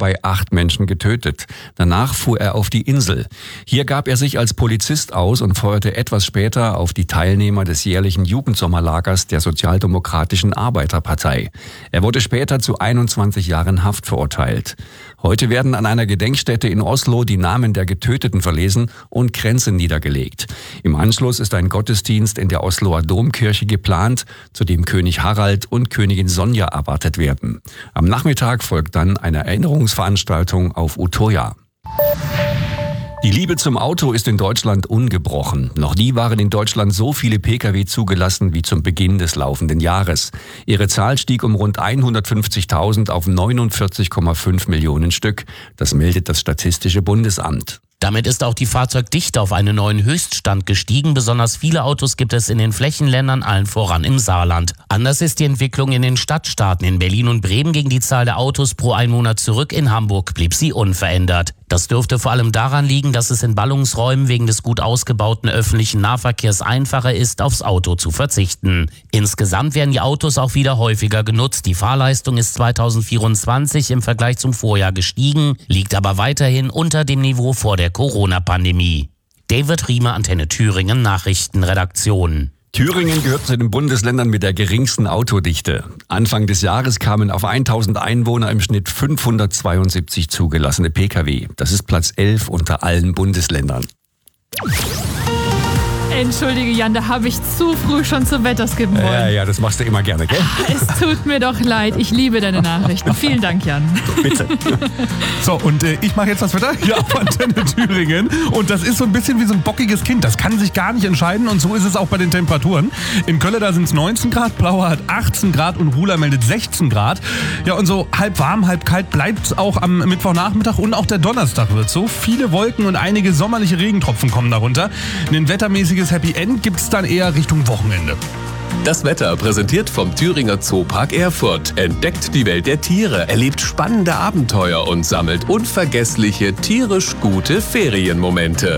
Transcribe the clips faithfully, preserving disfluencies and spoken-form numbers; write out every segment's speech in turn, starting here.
dabei acht Menschen getötet. Danach fuhr er auf die Insel. Hier gab er sich als Polizist aus und feuerte etwas später auf die Teilnehmer des jährlichen Jugendsommerlagers der Sozialdemokratischen Arbeiterpartei. Er wurde später zu einundzwanzig Jahren Haft verurteilt. Heute werden an einer Gedenkstätte in Oslo die Namen der Getöteten verlesen und Kränze niedergelegt. Im Anschluss ist ein Gottesdienst in der Osloer Domkirche geplant, zu dem König Harald und Königin Sonja erwartet werden. Am Nachmittag folgt dann eine Erinnerungsveranstaltung auf Utøya. Die Liebe zum Auto ist in Deutschland ungebrochen. Noch nie waren in Deutschland so viele Pkw zugelassen wie zum Beginn des laufenden Jahres. Ihre Zahl stieg um rund hundertfünfzigtausend auf neunundvierzig Komma fünf Millionen Stück. Das meldet das Statistische Bundesamt. Damit ist auch die Fahrzeugdichte auf einen neuen Höchststand gestiegen. Besonders viele Autos gibt es in den Flächenländern, allen voran im Saarland. Anders ist die Entwicklung in den Stadtstaaten. In Berlin und Bremen ging die Zahl der Autos pro Einwohner zurück. In Hamburg blieb sie unverändert. Das dürfte vor allem daran liegen, dass es in Ballungsräumen wegen des gut ausgebauten öffentlichen Nahverkehrs einfacher ist, aufs Auto zu verzichten. Insgesamt werden die Autos auch wieder häufiger genutzt. Die Fahrleistung ist zweitausendvierundzwanzig im Vergleich zum Vorjahr gestiegen, liegt aber weiterhin unter dem Niveau vor der Corona-Pandemie. David Riemer, Antenne Thüringen, Nachrichtenredaktion. Thüringen gehört zu den Bundesländern mit der geringsten Autodichte. Anfang des Jahres kamen auf tausend Einwohner im Schnitt fünfhundertzweiundsiebzig zugelassene Pkw. Das ist Platz elf unter allen Bundesländern. Entschuldige, Jan, da habe ich zu früh schon zum Wetter skippen wollen. Ja, ja, das machst du immer gerne, gell? Es tut mir doch leid. Ich liebe deine Nachrichten. Vielen Dank, Jan. Bitte. So, und äh, ich mache jetzt das Wetter hier auf Antenne Thüringen. Und das ist so ein bisschen wie so ein bockiges Kind. Das kann sich gar nicht entscheiden. Und so ist es auch bei den Temperaturen. In Köln, da sind es neunzehn Grad, Plaue hat achtzehn Grad und Ruhla meldet sechzehn Grad. Ja, und so halb warm, halb kalt bleibt es auch am Mittwochnachmittag. Und auch der Donnerstag wird so. Viele Wolken und einige sommerliche Regentropfen kommen darunter. Ein wettermäßiges Happy End gibt es dann eher Richtung Wochenende. Das Wetter präsentiert vom Thüringer Zoopark Erfurt. Entdeckt die Welt der Tiere, erlebt spannende Abenteuer und sammelt unvergessliche, tierisch gute Ferienmomente.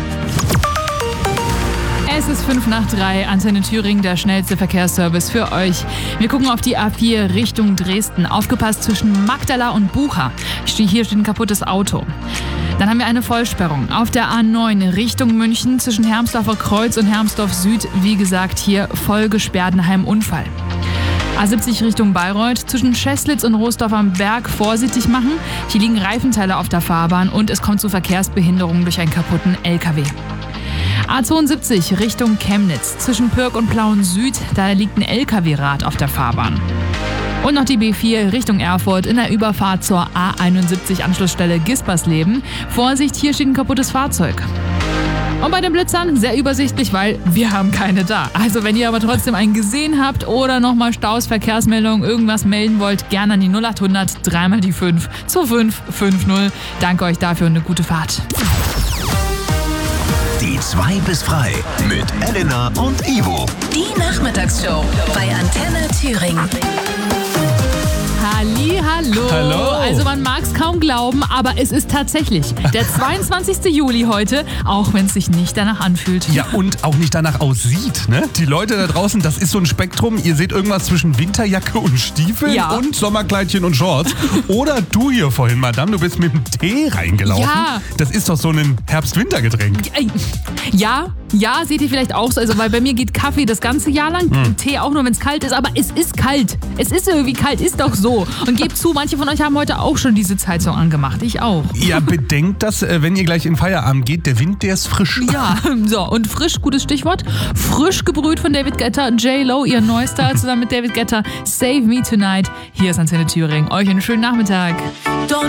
Es ist fünf nach drei, Antenne Thüringen, der schnellste Verkehrsservice für euch. Wir gucken auf die A vier Richtung Dresden. Aufgepasst zwischen Magdala und Bucha. Hier steht ein kaputtes Auto. Dann haben wir eine Vollsperrung auf der A neun Richtung München zwischen Hermsdorfer Kreuz und Hermsdorf Süd. Wie gesagt, hier voll gesperrt nach einem Unfall. A siebzig Richtung Bayreuth zwischen Scheslitz und Roosdorf am Berg vorsichtig machen. Hier liegen Reifenteile auf der Fahrbahn und es kommt zu Verkehrsbehinderungen durch einen kaputten L K W. A zweiundsiebzig Richtung Chemnitz zwischen Pürg und Plauen Süd. Da liegt ein L K W-Rad auf der Fahrbahn. Und noch die B vier Richtung Erfurt in der Überfahrt zur A einundsiebzig Anschlussstelle Gispersleben. Vorsicht, hier steht ein kaputtes Fahrzeug. Und bei den Blitzern sehr übersichtlich, weil wir haben keine da. Also wenn ihr aber trotzdem einen gesehen habt oder nochmal Staus, Verkehrsmeldungen, irgendwas melden wollt, gerne an die null acht hundert, dreimal die fünf, zu fünf fünf null. Danke euch dafür und eine gute Fahrt. Die zwei bis frei mit Elena und Ivo. Die Nachmittagsshow bei Antenne Thüringen. Halli, hallo. Hallo. Also man mag es kaum glauben, aber es ist tatsächlich der zweiundzwanzigste Juli heute, auch wenn es sich nicht danach anfühlt. Ja, und auch nicht danach aussieht, ne? Die Leute da draußen, das ist so ein Spektrum. Ihr seht irgendwas zwischen Winterjacke und Stiefeln Ja. und Sommerkleidchen und Shorts. Oder du hier vorhin, Madame, du bist mit dem Tee reingelaufen. Ja. Das ist doch so ein Herbst-Winter-Getränk. Ja, ja, seht ihr vielleicht auch so. Also, weil bei mir geht Kaffee das ganze Jahr lang, Hm. Tee auch nur, wenn es kalt ist. Aber es ist kalt. Es ist irgendwie kalt, ist doch so. Und gebt zu, manche von euch haben heute auch schon diese Zeitung angemacht. Ich auch. Ja, bedenkt das, äh, wenn ihr gleich in Feierabend geht. Der Wind, der ist frisch. Ja, so, und frisch, gutes Stichwort. Frisch gebrüht von David Guetta, J-Lo, ihr neuester, zusammen mit David Guetta, Save Me Tonight. Hier ist Antenne Thüringen. Euch einen schönen Nachmittag.